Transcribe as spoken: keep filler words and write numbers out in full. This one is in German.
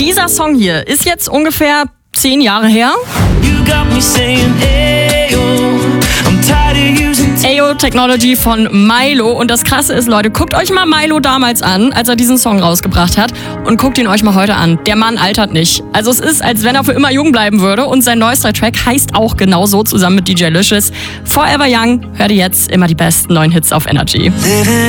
Dieser Song hier ist jetzt ungefähr zehn Jahre her. Ayo Technology von Milo. Und das Krasse ist, Leute, guckt euch mal Milo damals an, als er diesen Song rausgebracht hat. Und guckt ihn euch mal heute an. Der Mann altert nicht. Also es ist, als wenn er für immer jung bleiben würde. Und sein neuester Track heißt auch genau so, zusammen mit D J Licious. Forever Young. Hört ihr jetzt immer die besten neuen Hits auf Energy.